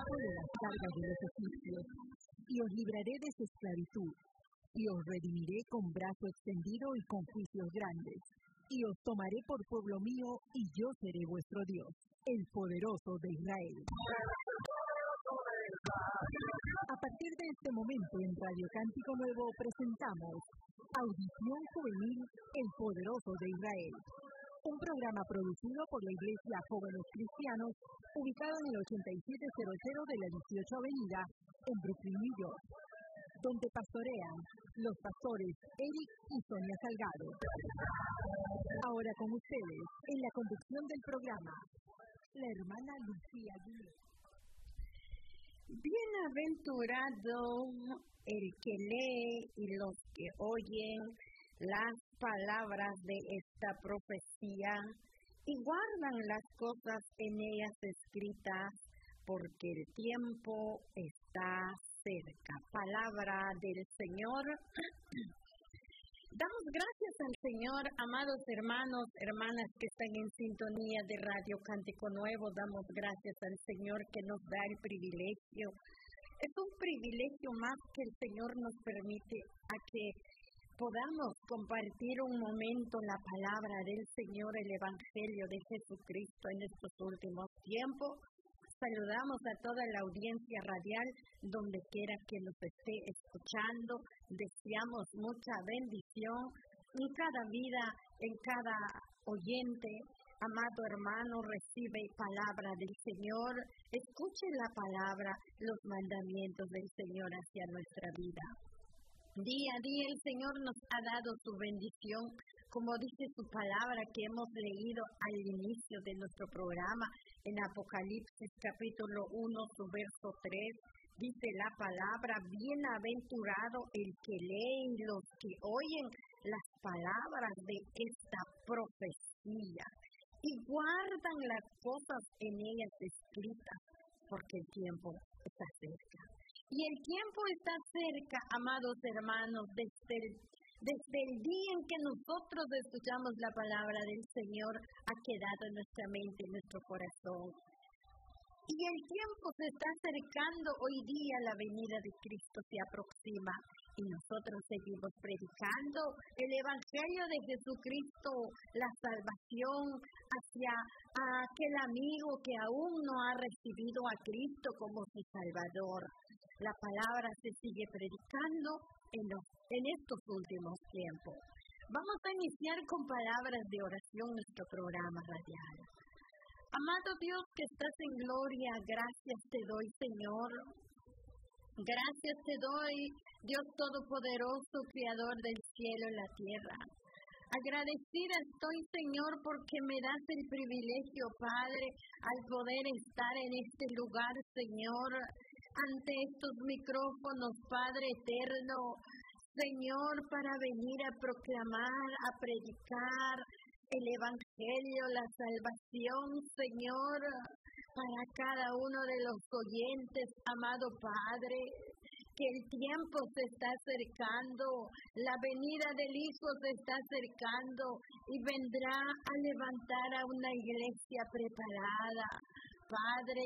libraré de las cargas de los egipcios, y os libraré de su esclavitud, y os redimiré con brazo extendido y con juicios grandes, y os tomaré por pueblo mío, y yo seré vuestro Dios, el poderoso de Israel. A partir de este momento en Radio Cántico Nuevo presentamos Audición Juvenil El Poderoso de Israel, un programa producido por la Iglesia Jóvenes Cristianos, ubicado en el 8700 de la 18 Avenida, en Brooklyn, New York, donde pastorean los pastores Eric y Sonia Salgado. Ahora con ustedes, en la conducción del programa, la hermana Lucía Guillén. Bienaventurado el que lee y los que oyen las palabras de esta profecía y guardan las cosas en ellas escritas, porque el tiempo está cerca. Palabra del Señor. Damos gracias al Señor, amados hermanos, hermanas que están en sintonía de Radio Cántico Nuevo. Damos gracias al Señor que nos da el privilegio. Es un privilegio más que el Señor nos permite a que podamos compartir un momento la palabra del Señor, el Evangelio de Jesucristo en estos últimos tiempos. Saludamos a toda la audiencia radial, donde quiera que nos esté escuchando. Deseamos mucha bendición en cada vida, en cada oyente. Amado hermano, recibe palabra del Señor. Escuche la palabra, los mandamientos del Señor hacia nuestra vida. Día a día el Señor nos ha dado su bendición, como dice su palabra que hemos leído al inicio de nuestro programa, en Apocalipsis capítulo 1, su verso 3, dice la palabra: bienaventurado el que lee y los que oyen las palabras de esta profecía y guardan las cosas en ellas escritas, porque el tiempo está cerca. Y el tiempo está cerca, amados hermanos, desde el día en que nosotros escuchamos la palabra del Señor, ha quedado en nuestra mente, en nuestro corazón. Y el tiempo se está acercando. Hoy día la venida de Cristo se aproxima y nosotros seguimos predicando el Evangelio de Jesucristo, la salvación hacia aquel amigo que aún no ha recibido a Cristo como su Salvador. La palabra se sigue predicando en estos últimos tiempos. Vamos a iniciar con palabras de oración nuestro programa radial. Amado Dios que estás en gloria, gracias te doy, Señor. Gracias te doy, Dios Todopoderoso, Creador del cielo y la tierra. Agradecida estoy, Señor, porque me das el privilegio, Padre, al poder estar en este lugar, Señor, ante estos micrófonos, Padre eterno, Señor, para venir a proclamar, a predicar el Evangelio, la salvación, Señor, para cada uno de los oyentes, amado Padre, que el tiempo se está acercando, la venida del Hijo se está acercando y vendrá a levantar a una iglesia preparada. Padre,